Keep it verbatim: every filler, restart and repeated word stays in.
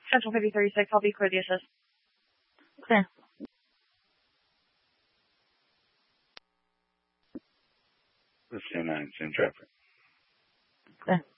Central fifty thirty-six, I'll be clear the assist. Clear. Let's say nine, same traffic. Clear.